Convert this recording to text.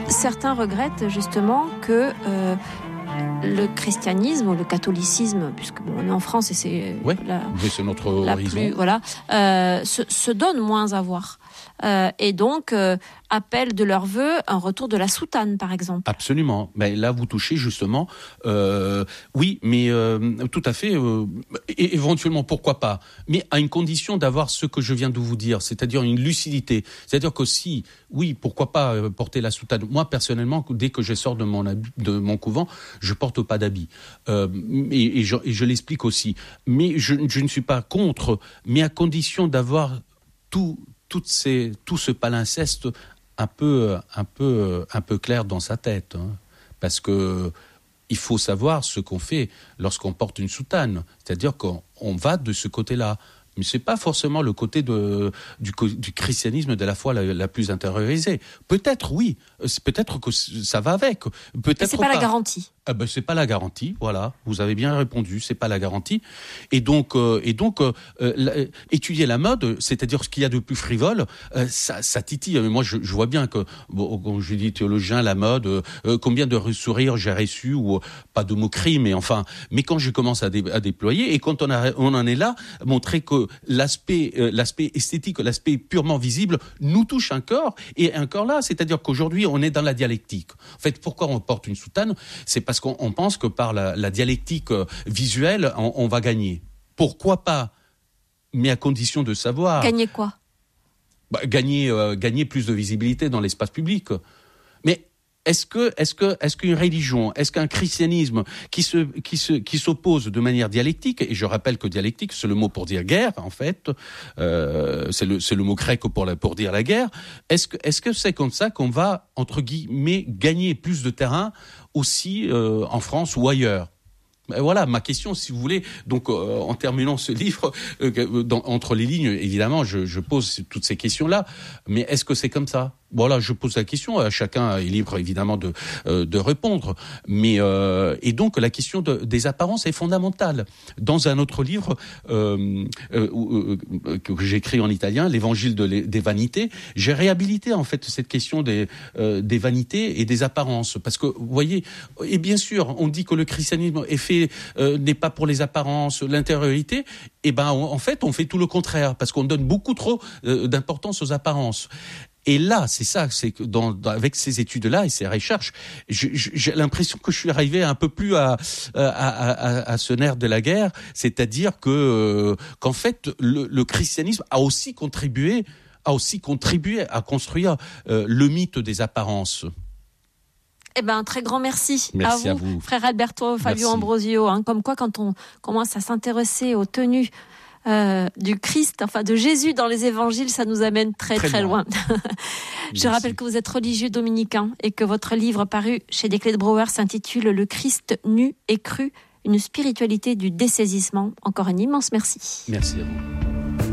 Certains regrettent justement que le christianisme ou le catholicisme, puisque on est en France et c'est c'est notre horizon, se donne moins à voir. Et donc appellent de leur vœu un retour de la soutane, par exemple. Absolument. Mais là, vous touchez justement. Oui, mais tout à fait. Et éventuellement, pourquoi pas. Mais à une condition d'avoir ce que je viens de vous dire, c'est-à-dire une lucidité. C'est-à-dire que oui, pourquoi pas porter la soutane. Moi, personnellement, dès que je sors de mon couvent, je porte pas d'habit. Et je l'explique aussi. Mais je ne suis pas contre, mais à condition d'avoir tout ce palimpseste un peu clair dans sa tête, hein. Parce que il faut savoir ce qu'on fait lorsqu'on porte une soutane, c'est-à-dire qu'on va de ce côté-là. Mais c'est pas forcément le côté du christianisme de la foi la plus intériorisée. Peut-être oui, peut-être que ça va avec. Peut-être c'est pas la garantie. C'est pas la garantie, voilà. Vous avez bien répondu, c'est pas la garantie. Et donc, étudier la mode, c'est-à-dire ce qu'il y a de plus frivole, ça titille. Mais moi, je vois bien que, quand je dis théologien, la mode, combien de sourires j'ai reçu, ou pas de moquerie, mais quand je commence à déployer, et quand on en est là, montrer que l'aspect esthétique, l'aspect purement visible, nous touche un corps, et un corps là, c'est-à-dire qu'aujourd'hui, on est dans la dialectique. En fait, pourquoi on porte une soutane ? C'est parce qu'on pense que par la dialectique visuelle, on va gagner. Pourquoi pas ? Mais à condition de savoir... Gagner quoi ? Gagner plus de visibilité dans l'espace public. Mais est-ce qu'une religion, est-ce qu'un christianisme qui s'oppose de manière dialectique, et je rappelle que dialectique, c'est le mot pour dire guerre, en fait, c'est le mot grec pour dire la guerre, est-ce que c'est comme ça qu'on va, entre guillemets, gagner plus de terrain aussi en France ou ailleurs ? Voilà ma question, si vous voulez. Donc, en terminant ce livre, entre les lignes, évidemment, je pose toutes ces questions-là. Mais est-ce que c'est comme ça ? Voilà, je pose la question. Chacun est libre, évidemment, de répondre. Mais et donc, la question des apparences est fondamentale. Dans un autre livre que j'écris en italien, l'Évangile des vanités, j'ai réhabilité en fait cette question des vanités et des apparences, parce que vous voyez, et bien sûr, on dit que le christianisme est fait n'est pas pour les apparences, l'intériorité. Et en fait, on fait tout le contraire, parce qu'on donne beaucoup trop d'importance aux apparences. Et là, c'est que avec ces études-là et ces recherches, j'ai l'impression que je suis arrivé un peu plus à ce nerf de la guerre, c'est-à-dire qu'en fait, le christianisme a aussi contribué à construire le mythe des apparences. Un très grand merci à vous, frère Alberto Fabio Ambrosio. Comme quoi, quand on commence à s'intéresser aux tenues du Christ, de Jésus dans les évangiles, ça nous amène très très loin. Je rappelle que vous êtes religieux dominicain et que votre livre paru chez Desclés de Brouwer s'intitule « Le Christ nu et cru, une spiritualité du dessaisissement ». Encore un immense merci. Merci à vous.